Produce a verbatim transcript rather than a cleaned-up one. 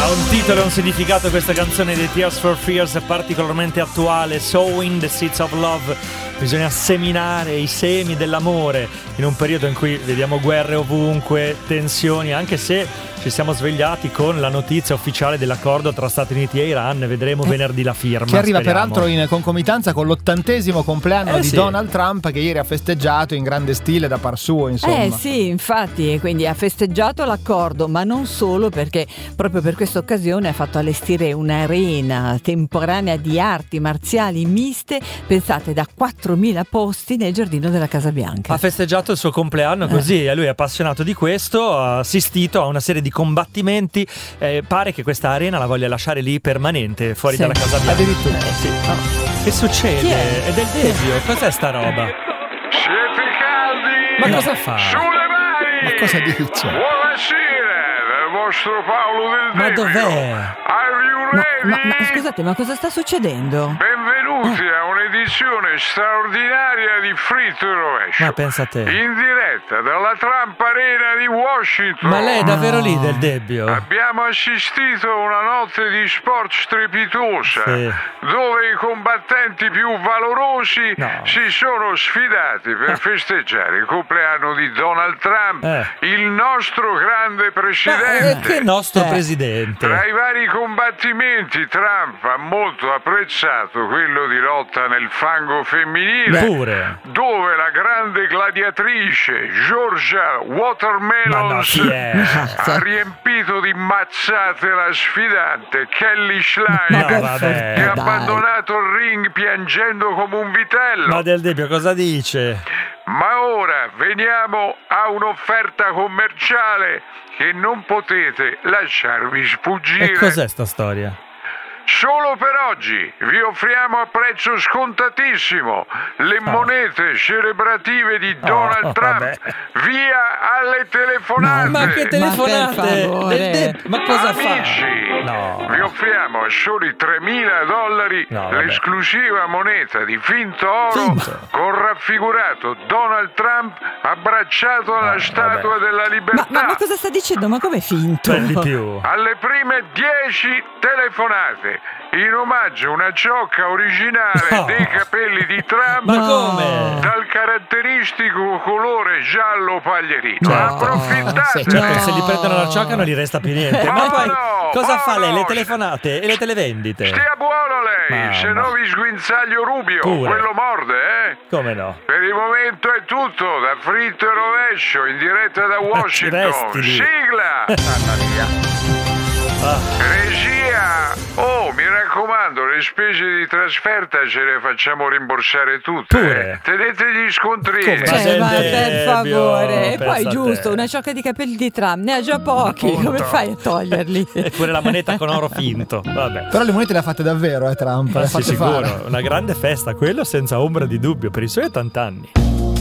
Ha un titolo e un significato questa canzone dei Tears for Fears, particolarmente attuale. Sowing the Seeds of Love. Bisogna seminare i semi dell'amore in un periodo in cui vediamo guerre ovunque, tensioni, anche se ci siamo svegliati con la notizia ufficiale dell'accordo tra Stati Uniti e Iran. Vedremo eh, venerdì la firma, che arriva speriamo. Peraltro in concomitanza con l'ottantesimo compleanno eh, di sì. Donald Trump, che ieri ha festeggiato in grande stile da par suo, insomma. Eh sì, infatti, quindi ha festeggiato l'accordo, ma non solo, perché proprio per questa occasione ha fatto allestire un'arena temporanea di arti marziali miste, pensate, da quattromila posti nel giardino della Casa Bianca. Ha festeggiato il suo compleanno così, e eh. lui è appassionato di questo, ha assistito a una serie di combattimenti, eh, pare che questa arena la voglia lasciare lì permanente, fuori sì. dalla Casa Bianca. Addirittura. Eh, sì. No. Che succede? Chi è? È del Debbio, cos'è sta roba? Siete caldi? Ma cosa fa? Sulle mani! Ma cosa dice? Buonasera, dal vostro Paolo del Ma Debbio. dov'è? Are you Ma, ready? ma, ma scusate, ma cosa sta succedendo? Benvenuti a un'edizione straordinaria di Fritto e Rovescio. Ma pensa a te. In diretta dalla Trump Arena di Washington. Ma lei è davvero lì del Debbio? Abbiamo assistito a una notte di sport strepitosa, Sì. dove i combattenti più valorosi No. si sono sfidati per festeggiare il compleanno di Donald Trump, Eh. il nostro grande Ma, eh, presidente. che nostro Eh. presidente. Tra i vari combattimenti, Trump ha molto apprezzato quello di lotta nel fango femminile, Pure. dove la grande gladiatrice Georgia Watermelons Ma no, chi è? ha riempito di mazzate la sfidante Kelly Schlein, Ma No, per vabbè. che ha dai. abbandonato il ring piangendo come un vitello. Ma del Debbio cosa dice? Ma ora veniamo a un'offerta commerciale che non potete lasciarvi sfuggire. E cos'è sta storia? Solo per oggi vi offriamo a prezzo scontatissimo le monete celebrative di Donald Oh, Trump, vabbè. via alle telefonate. Ma che telefonate? Ma per favore. Del Debbio, ma cosa Amici, fa? No. vi offriamo a soli tremila dollari No, vabbè. l'esclusiva moneta di finto oro Finto? con raffigurato Donald Trump abbracciato alla Ah, statua vabbè. della Ma, libertà. ma, ma cosa sta dicendo? Ma com'è finto? Per di più. Alle prime dieci telefonate, in omaggio una ciocca originale No. dei capelli di Trump Ma No. come? dal caratteristico colore giallo paglierino. No. Approfittate! Certo, No. se li prendono la ciocca non gli resta più niente. Ma Ma poi no, cosa ma fa lei? no. Le telefonate e le televendite? Stia buono lei, Mamma. se no vi sguinzaglio Rubio, Pure. quello morde, eh? Come no? Per il momento è tutto, da Fritto e Rovescio, in diretta da Washington. resti lì. Sigla! Mamma mia. Ah, Regia! Oh, mi raccomando, le spese di trasferta ce le facciamo rimborsare tutte. Pure. eh. Tenete gli scontrini. Come? Ma Cioè, del ma per Debbio, favore. E pensa poi a giusto, te. una ciocca di capelli di Trump, ne ha già pochi. Appunto. Come fai a toglierli? eppure la moneta con oro finto. Vabbè. Però le monete le ha fatte davvero, eh, Trump. Le Ah, ha sì, fatte fare. sicuro. Una grande festa, quello senza ombra di dubbio, per i suoi ottanta anni.